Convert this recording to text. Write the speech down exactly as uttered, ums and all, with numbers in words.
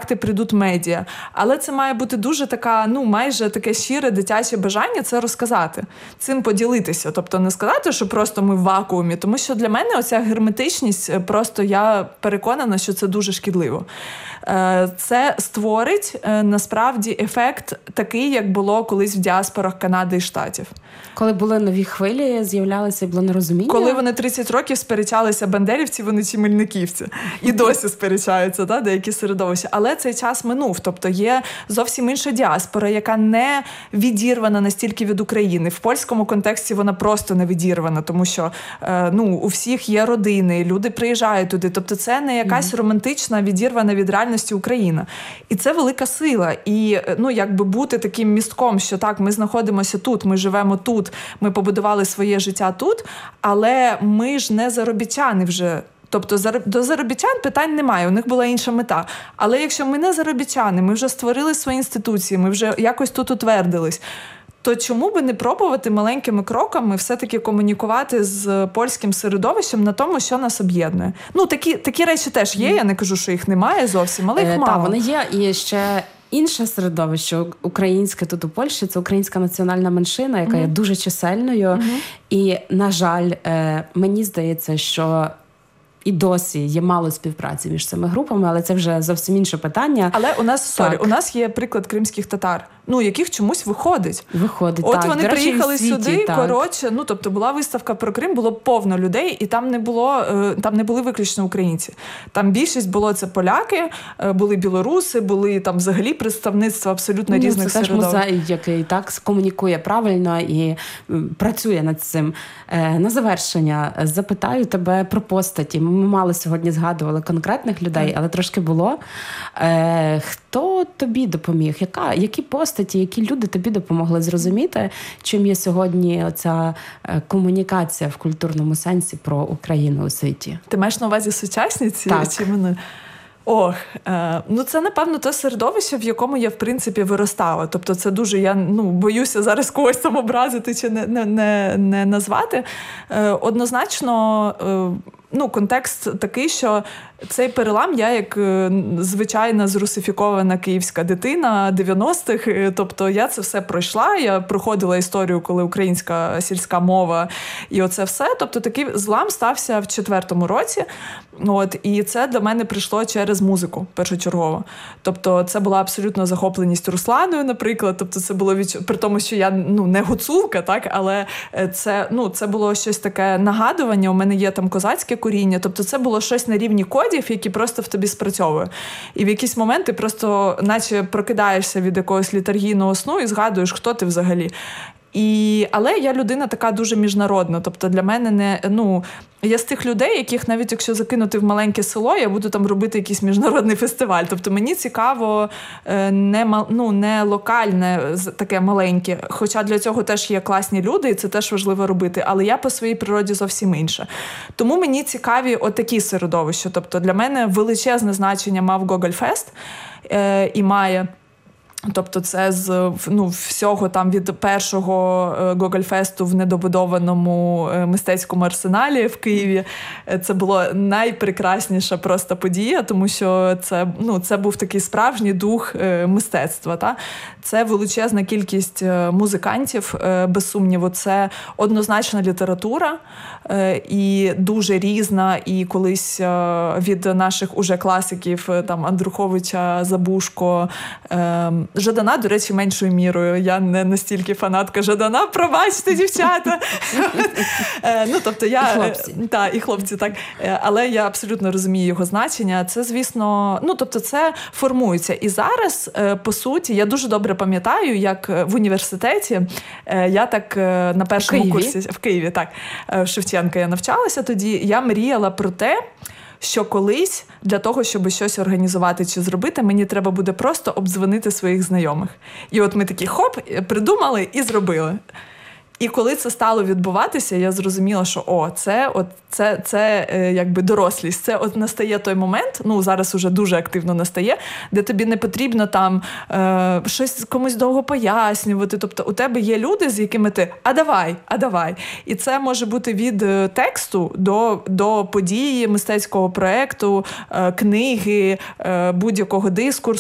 контакти, прийдуть медіа. Але це має бути дуже така, ну, майже таке щире дитяче бажання це розказати, цим поділитися. Тобто не сказати, що просто ми в вакуумі, тому що для мене оця герметичність, просто я переконана, що це дуже шкідливо. Це створить насправді ефект такий, як було колись в діаспорах Канади і Штатів. Коли були нові хвилі, з'являлися і було нерозуміння. Коли вони тридцять років сперечалися бандерівці, вони чи мельниківці. І досі сперечаються, да, деякі середовища. Але цей час минув. Тобто є зовсім інша діаспора, яка не відірвана настільки від України. В польському контексті вона просто не відірвана, тому що ну, у всіх є родини, люди приїжджають туди. Тобто це не якась романтична, відірвана від реальності Україна. І це велика сила. І ну, якби бути таким містком, що так, ми знаходимося тут, ми живемо тут, ми побудували своє життя тут, але ми ж не заробітчани вже. Тобто до заробітчан питань немає, у них була інша мета. Але якщо ми не заробітчани, ми вже створили свої інституції, ми вже якось тут утвердились, то чому би не пробувати маленькими кроками все-таки комунікувати з польським середовищем на тому, що нас об'єднує? Ну, такі, такі речі теж є, я не кажу, що їх немає зовсім, але їх е, мало. Так, вони є, і ще... Інше середовище, українське тут у Польщі, це українська національна меншина, яка mm-hmm. є дуже чисельною. Mm-hmm. І, на жаль, мені здається, що і досі є мало співпраці між цими групами, але це вже зовсім інше питання. Але у нас, сорі, у нас є приклад кримських татар, ну, яких чомусь виходить. Виходить, От так. вони речі, приїхали світі, сюди, так. коротше, ну, тобто була виставка про Крим, було повно людей, і там не було, там не були виключно українці. Там більшість було це поляки, були білоруси, були там взагалі представництва абсолютно ну, різних середовищ. Це теж музей, який так комунікує правильно і працює над цим. На завершення запитаю тебе про постаті. Ми мало сьогодні згадували конкретних людей, але трошки було. Хто тобі допоміг? Яка, які постаті, які люди тобі допомогли зрозуміти, чим є сьогодні оця комунікація в культурному сенсі про Україну у світі? Ти маєш на увазі сучасниці? Так. Чи мене? Ох, е, ну це, напевно, те середовище, в якому я, в принципі, виростала. Тобто це дуже, я ну, боюся зараз когось там образити чи не, не, не, не назвати. Е, однозначно, е, ну, контекст такий, що цей перелам я як звичайна зрусифікована київська дитина дев'яностих, тобто я це все пройшла, я проходила історію, коли українська сільська мова і оце все, тобто такий злам стався в четвертому році, от, і це до мене прийшло через музику першочергово. Тобто це була абсолютно захопленість Русланою, наприклад, тобто це було від... при тому, що я ну, не гуцулка, так, але це, ну, це було щось таке нагадування, у мене є там козацьке коріння, тобто це було щось на рівні кодів, які просто в тобі спрацьовує. І в якісь моменти просто наче прокидаєшся від якогось літаргійного сну і згадуєш, хто ти взагалі. І, але я людина така дуже міжнародна, тобто для мене не, ну, я з тих людей, яких навіть якщо закинути в маленьке село, я буду там робити якийсь міжнародний фестиваль. Тобто мені цікаво не, ну, не локальне, таке маленьке, хоча для цього теж є класні люди, і це теж важливо робити, але я по своїй природі зовсім інша. Тому мені цікаві отакі середовища. Тобто для мене величезне значення мав Гогольфест е, і має. Тобто це з ну, всього там від першого Гогольфесту в недобудованому мистецькому арсеналі в Києві. Це була найпрекрасніша просто подія, тому що це, ну, це був такий справжній дух мистецтва. Та? Це величезна кількість музикантів, без сумніву. Це однозначна література і дуже різна. І колись від наших уже класиків, там Андруховича, Забушко, Жадана, до речі, меншою мірою. Я не настільки фанатка Жадана, пробачте, дівчата. Ну, тобто я... І хлопці. Та, і хлопці, так. Але я абсолютно розумію його значення. Це, звісно, ну, тобто це формується. І зараз, по суті, я дуже добре пам'ятаю, як в університеті, я так на першому в курсі, в Києві, так, в Шевченка я навчалася тоді, я мріяла про те, що колись для того, щоб щось організувати чи зробити, мені треба буде просто обдзвонити своїх знайомих. І от ми такі хоп, придумали і зробили. І коли це стало відбуватися, я зрозуміла, що о, це, от, це, це е, якби дорослість. Це от настає той момент, ну зараз уже дуже активно настає, де тобі не потрібно там е, щось комусь довго пояснювати. Тобто у тебе є люди, з якими ти «а давай, а давай». І це може бути від тексту до, до події, мистецького проєкту, е, книги, е, будь-якого дискурсу.